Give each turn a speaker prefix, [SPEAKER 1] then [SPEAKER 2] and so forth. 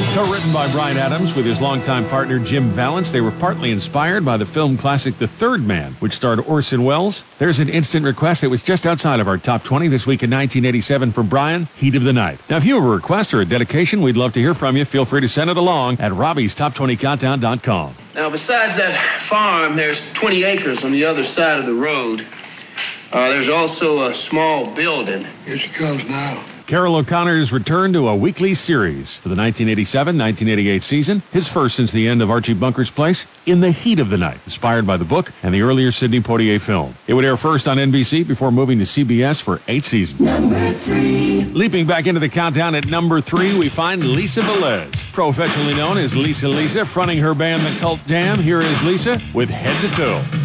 [SPEAKER 1] Co-written by Bryan Adams with his longtime partner Jim Vallance, they were partly inspired by the film classic The Third Man, which starred Orson Welles. There's an instant request that was just outside of our top 20 this week in 1987 from Brian, Heat of the Night. Now, if you have a request or a dedication, we'd love to hear from you. Feel free to send it along at robbiestop20countdown.com.
[SPEAKER 2] Now, besides that farm, there's 20 acres on the other side of the road. There's also a small building.
[SPEAKER 3] Here she comes now.
[SPEAKER 1] Carroll O'Connor's return to a weekly series for the 1987-1988 season, his first since the end of Archie Bunker's Place, In the Heat of the Night, inspired by the book and the earlier Sidney Poitier film. It would air first on NBC before moving to CBS for 8 seasons.
[SPEAKER 4] Number 3.
[SPEAKER 1] Leaping back into the countdown at number 3, we find Lisa Velez, professionally known as Lisa Lisa, fronting her band The Cult Jam. Here is Lisa with Head to Toe.